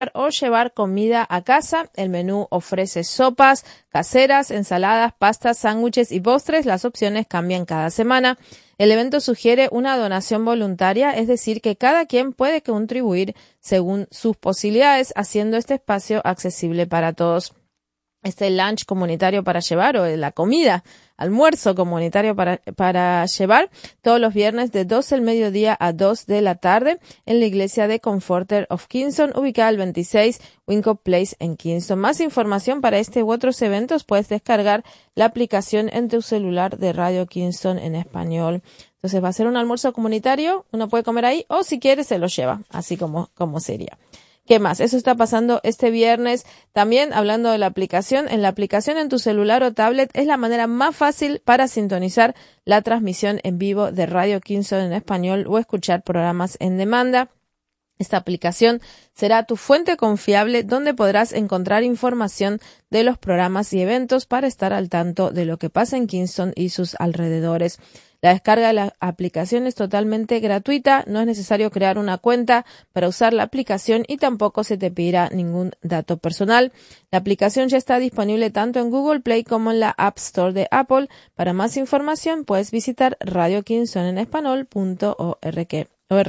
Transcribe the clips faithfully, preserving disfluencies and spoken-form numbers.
o llevar comida a casa. El menú ofrece sopas caseras, ensaladas, pastas, sándwiches y postres. Las opciones cambian cada semana. El evento sugiere una donación voluntaria, es decir, que cada quien puede contribuir según sus posibilidades, haciendo este espacio accesible para todos. Este lunch comunitario para llevar, o la comida, almuerzo comunitario para, para llevar, todos los viernes de doce del mediodía a dos de la tarde en la iglesia de Comforter of Kingston, ubicada al veintiséis Wincott Place en Kingston. Más información para este u otros eventos puedes descargar la aplicación en tu celular de Radio Kingston en español. Entonces va a ser un almuerzo comunitario, uno puede comer ahí o si quiere se lo lleva, así como, como sería. ¿Qué más? Eso está pasando este viernes. También, hablando de la aplicación, en la aplicación en tu celular o tablet es la manera más fácil para sintonizar la transmisión en vivo de Radio Kingston en español o escuchar programas en demanda. Esta aplicación será tu fuente confiable donde podrás encontrar información de los programas y eventos para estar al tanto de lo que pasa en Kingston y sus alrededores. La descarga de la aplicación es totalmente gratuita, no es necesario crear una cuenta para usar la aplicación y tampoco se te pedirá ningún dato personal. La aplicación ya está disponible tanto en Google Play como en la App Store de Apple. Para más información puedes visitar radio kingston en español punto org.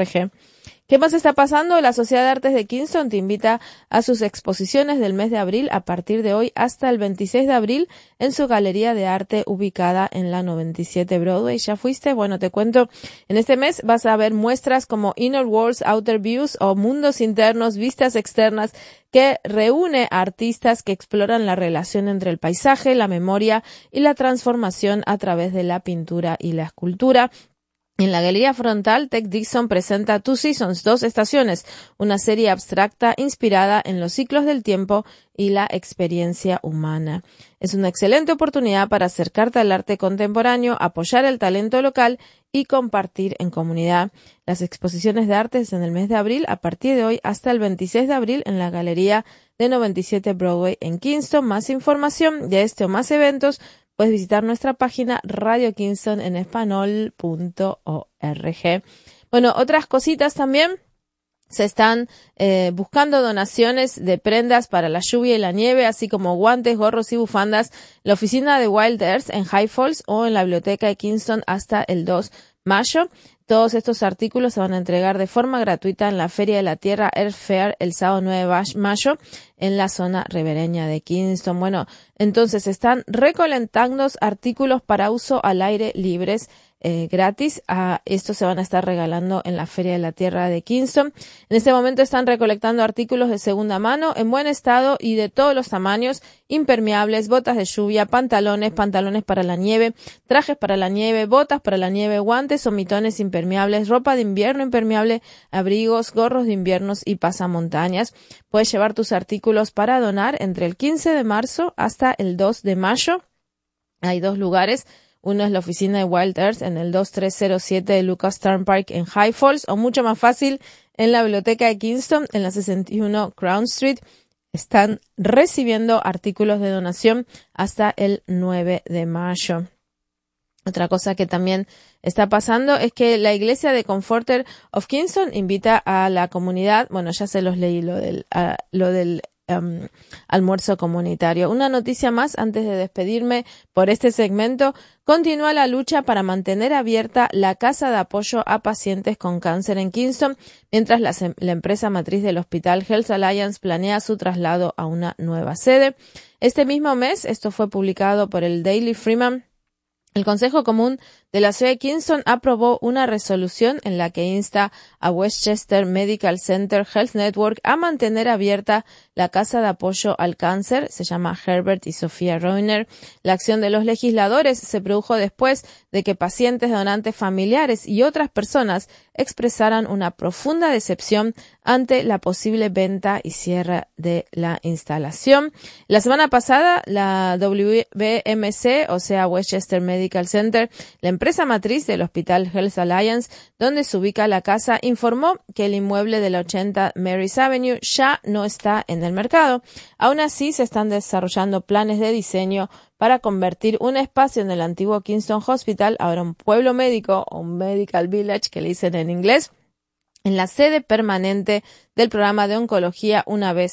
¿Qué más está pasando? La Sociedad de Artes de Kingston te invita a sus exposiciones del mes de abril a partir de hoy hasta el veintiséis de abril en su galería de arte ubicada en la noventa y siete Broadway. ¿Ya fuiste? Bueno, te cuento, en este mes vas a ver muestras como Inner Worlds, Outer Views o Mundos Internos, Vistas Externas, que reúne a artistas que exploran la relación entre el paisaje, la memoria y la transformación a través de la pintura y la escultura. En la galería frontal, Tech Dixon presenta Two Seasons, dos estaciones, una serie abstracta inspirada en los ciclos del tiempo y la experiencia humana. Es una excelente oportunidad para acercarte al arte contemporáneo, apoyar el talento local y compartir en comunidad. Las exposiciones de artes en el mes de abril, a partir de hoy hasta el veintiséis de abril en la galería de noventa y siete Broadway en Kingston. Más información de este o más eventos puedes visitar nuestra página radio kingston en español punto org. Bueno, otras cositas también. Se están eh, buscando donaciones de prendas para la lluvia y la nieve, así como guantes, gorros y bufandas. La oficina de Wild Earth en High Falls o en la biblioteca de Kingston hasta el dos de mayo. Todos estos artículos se van a entregar de forma gratuita en la Feria de la Tierra Earth Fair el sábado nueve de mayo en la zona ribereña de Kingston. Bueno, entonces están recolectando artículos para uso al aire libres eh, gratis. Ah, estos se van a estar regalando en la Feria de la Tierra de Kingston. En este momento están recolectando artículos de segunda mano en buen estado y de todos los tamaños, impermeables, botas de lluvia, pantalones, pantalones para la nieve, trajes para la nieve, botas para la nieve, guantes o mitones impermeables, ropa de invierno impermeable, abrigos, gorros de inviernos y pasamontañas. Puedes llevar tus artículos para donar entre el quince de marzo hasta el dos de mayo. Hay dos lugares. Uno es la oficina de Wild Earth en el dos tres cero siete de Lucas Turnpike en High Falls, o mucho más fácil en la biblioteca de Kingston en la sesenta y uno Crown Street. Están recibiendo artículos de donación hasta el nueve de mayo. Otra cosa que también está pasando es que la iglesia de Comforter of Kingston invita a la comunidad, bueno, ya se los leí lo del, uh, lo del um, almuerzo comunitario. Una noticia más antes de despedirme por este segmento. Continúa la lucha para mantener abierta la casa de apoyo a pacientes con cáncer en Kingston, mientras la, la empresa matriz del hospital Health Alliance planea su traslado a una nueva sede. Este mismo mes, esto fue publicado por el Daily Freeman, el Consejo Común de la Ciudad de Kingston aprobó una resolución en la que insta a Westchester Medical Center Health Network a mantener abierta la casa de apoyo al cáncer. Se llama Herbert y Sofía Reuner. La acción de los legisladores se produjo después de que pacientes, donantes familiares y otras personas expresaran una profunda decepción ante la posible venta y cierre de la instalación. La semana pasada, la W B M C, o sea, Westchester Medical Center, la empresa matriz del Hospital Health Alliance, donde se ubica la casa, informó que el inmueble de la ochenta Mary's Avenue ya no está en el mercado. Aún así, se están desarrollando planes de diseño para convertir un espacio en el antiguo Kingston Hospital, ahora un pueblo médico o un medical village que le dicen en inglés, en la sede permanente del programa de oncología una vez